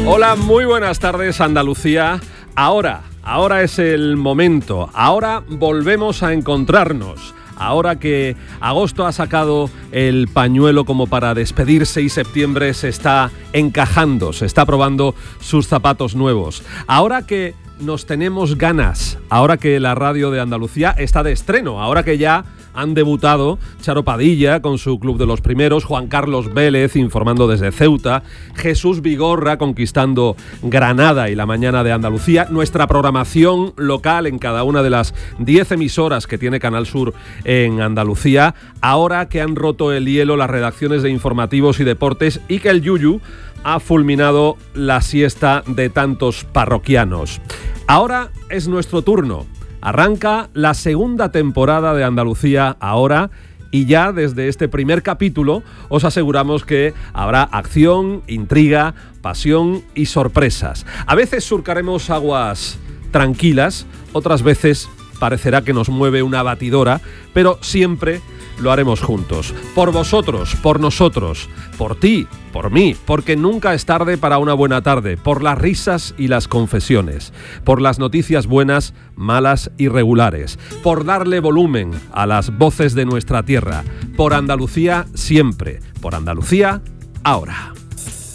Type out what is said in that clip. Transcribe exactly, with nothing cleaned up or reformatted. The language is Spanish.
Hola, muy buenas tardes, Andalucía. Ahora, ahora es el momento. Ahora volvemos a encontrarnos. Ahora que agosto ha sacado el pañuelo como para despedirse y septiembre se está encajando, se está probando sus zapatos nuevos. Ahora que nos tenemos ganas, ahora que la radio de Andalucía está de estreno, ahora que ya han debutado Charo Padilla con su Club de los Primeros, Juan Carlos Vélez informando desde Ceuta, Jesús Vigorra conquistando Granada y la mañana de Andalucía, nuestra programación local en cada una de las diez emisoras que tiene Canal Sur en Andalucía, ahora que han roto el hielo las redacciones de informativos y deportes y que el yuyu ha fulminado la siesta de tantos parroquianos. Ahora es nuestro turno. Arranca la segunda temporada de Andalucía Ahora y ya desde este primer capítulo os aseguramos que habrá acción, intriga, pasión y sorpresas. A veces surcaremos aguas tranquilas, otras veces parecerá que nos mueve una batidora, pero siempre lo haremos juntos. Por vosotros, por nosotros, por ti, por mí, porque nunca es tarde para una buena tarde, por las risas y las confesiones, por las noticias buenas, malas y regulares, por darle volumen a las voces de nuestra tierra, por Andalucía siempre, por Andalucía ahora.